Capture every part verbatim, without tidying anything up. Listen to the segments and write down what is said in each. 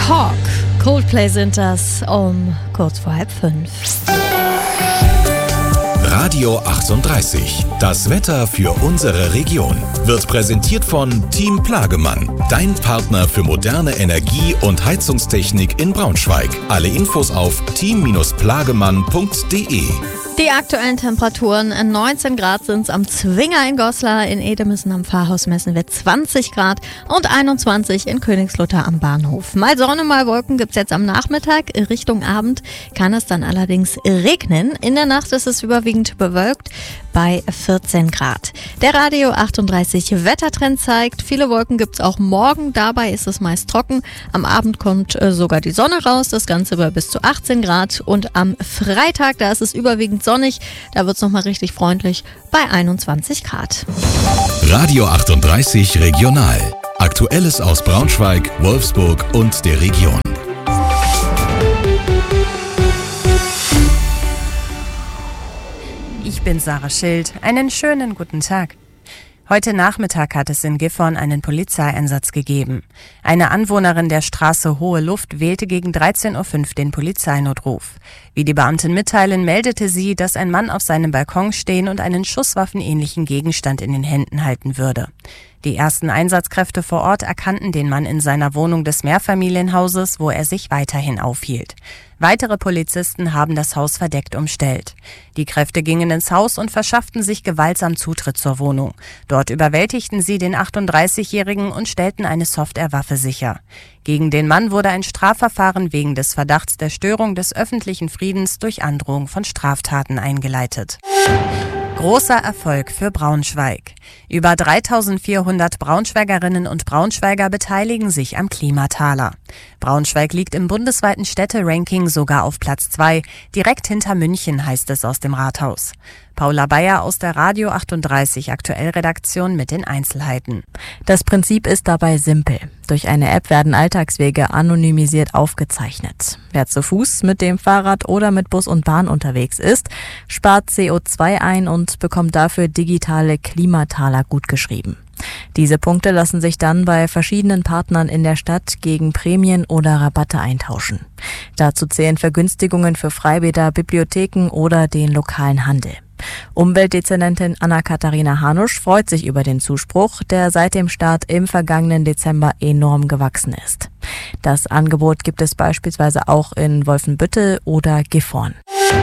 Talk. Coldplay sind das um kurz vor halb fünf. Radio achtunddreißig. Das Wetter für unsere Region wird präsentiert von Team Plagemann, dein Partner für moderne Energie- und Heizungstechnik in Braunschweig. Alle Infos auf team plagemann punkt de. Die aktuellen Temperaturen, neunzehn Grad sind es am Zwinger in Goslar, in Edemissen am Pfarrhaus messen wir zwanzig Grad und einundzwanzig in Königslutter am Bahnhof. Mal Sonne, mal Wolken gibt's jetzt am Nachmittag. Richtung Abend kann es dann allerdings regnen. In der Nacht ist es überwiegend bewölkt bei vierzehn Grad. Der Radio achtunddreißig Wettertrend zeigt, viele Wolken gibt's auch morgen. Dabei ist es meist trocken. Am Abend kommt äh, sogar die Sonne raus. Das Ganze bei bis zu achtzehn Grad. Und am Freitag, da ist es überwiegend sonnig. Da wird's nochmal richtig freundlich bei einundzwanzig Grad. Radio achtunddreißig Regional. Aktuelles aus Braunschweig, Wolfsburg und der Region. Ich bin Sarah Schild. Einen schönen guten Tag. Heute Nachmittag hat es in Gifhorn einen Polizeieinsatz gegeben. Eine Anwohnerin der Straße Hohe Luft wählte gegen dreizehn Uhr fünf den Polizeinotruf. Wie die Beamten mitteilen, meldete sie, dass ein Mann auf seinem Balkon stehen und einen schusswaffenähnlichen Gegenstand in den Händen halten würde. Die ersten Einsatzkräfte vor Ort erkannten den Mann in seiner Wohnung des Mehrfamilienhauses, wo er sich weiterhin aufhielt. Weitere Polizisten haben das Haus verdeckt umstellt. Die Kräfte gingen ins Haus und verschafften sich gewaltsam Zutritt zur Wohnung. Dort überwältigten sie den achtunddreißigjährigen und stellten eine Software-Waffe sicher. Gegen den Mann wurde ein Strafverfahren wegen des Verdachts der Störung des öffentlichen Friedens durch Androhung von Straftaten eingeleitet. Großer Erfolg für Braunschweig. Über dreitausendvierhundert Braunschweigerinnen und Braunschweiger beteiligen sich am Klimataler. Braunschweig liegt im bundesweiten Städteranking sogar auf Platz zwei, direkt hinter München, heißt es aus dem Rathaus. Paula Bayer aus der Radio achtunddreißig Aktuellredaktion mit den Einzelheiten. Das Prinzip ist dabei simpel. Durch eine App werden Alltagswege anonymisiert aufgezeichnet. Wer zu Fuß, mit dem Fahrrad oder mit Bus und Bahn unterwegs ist, spart C O zwei ein und bekommt dafür digitale Klimataler gutgeschrieben. Diese Punkte lassen sich dann bei verschiedenen Partnern in der Stadt gegen Prämien oder Rabatte eintauschen. Dazu zählen Vergünstigungen für Freibäder, Bibliotheken oder den lokalen Handel. Umweltdezernentin Anna-Katharina Hanusch freut sich über den Zuspruch, der seit dem Start im vergangenen Dezember enorm gewachsen ist. Das Angebot gibt es beispielsweise auch in Wolfenbüttel oder Gifhorn.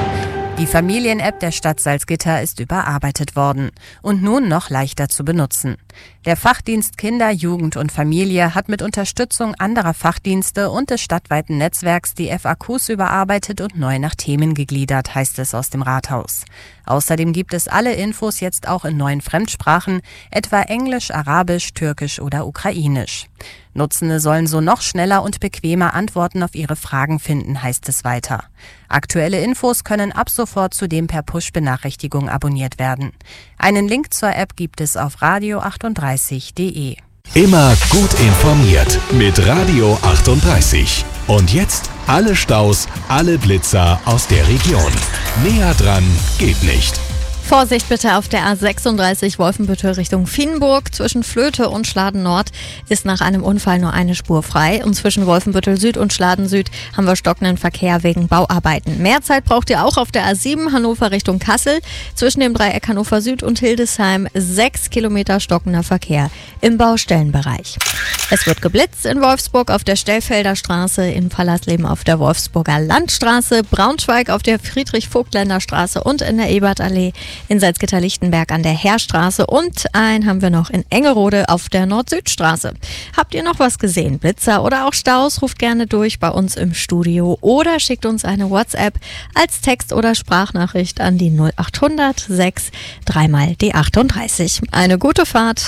Die Familien-App der Stadt Salzgitter ist überarbeitet worden und nun noch leichter zu benutzen. Der Fachdienst Kinder, Jugend und Familie hat mit Unterstützung anderer Fachdienste und des stadtweiten Netzwerks die F A Qs überarbeitet und neu nach Themen gegliedert, heißt es aus dem Rathaus. Außerdem gibt es alle Infos jetzt auch in neuen Fremdsprachen, etwa Englisch, Arabisch, Türkisch oder Ukrainisch. Nutzende sollen so noch schneller und bequemer Antworten auf ihre Fragen finden, heißt es weiter. Aktuelle Infos können ab sofort zudem per Push-Benachrichtigung abonniert werden. Einen Link zur App gibt es auf radio achtunddreißig punkt de. Immer gut informiert mit Radio achtunddreißig. Und jetzt alle Staus, alle Blitzer aus der Region. Näher dran geht nicht. Vorsicht bitte auf der A sechsunddreißig Wolfenbüttel Richtung Vienburg. Zwischen Flöte und Schladen Nord ist nach einem Unfall nur eine Spur frei. Und zwischen Wolfenbüttel Süd und Schladen Süd haben wir stockenden Verkehr wegen Bauarbeiten. Mehr Zeit braucht ihr auch auf der A sieben Hannover Richtung Kassel. Zwischen dem Dreieck Hannover Süd und Hildesheim sechs Kilometer stockender Verkehr im Baustellenbereich. Es wird geblitzt in Wolfsburg auf der Stellfelder Straße, in Fallersleben auf der Wolfsburger Landstraße, Braunschweig auf der Friedrich-Vogtländer Straße und in der Ebertallee, in Salzgitter-Lichtenberg an der Heerstraße und einen haben wir noch in Engerode auf der Nord-Süd-Straße. Habt ihr noch was gesehen? Blitzer oder auch Staus? Ruft gerne durch bei uns im Studio oder schickt uns eine WhatsApp als Text- oder Sprachnachricht an die null achthundert sechs dreimal die achtunddreißig. Eine gute Fahrt.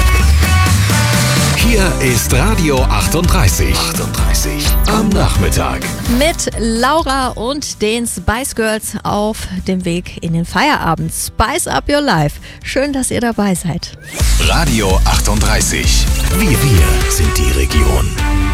Hier ist Radio achtunddreißig. achtunddreißig am Nachmittag. Mit Laura und den Spice Girls auf dem Weg in den Feierabend. Spice up your life. Schön, dass ihr dabei seid. Radio achtunddreißig. Wir, wir sind die Region.